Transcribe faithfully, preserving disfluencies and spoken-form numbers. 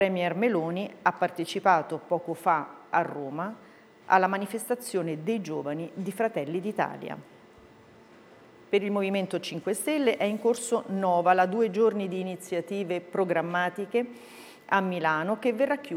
Premier Meloni ha partecipato poco fa a Roma alla manifestazione dei giovani di Fratelli d'Italia. Per il Movimento cinque Stelle è in corso Nova, la due giorni di iniziative programmatiche a Milano che verrà chiusa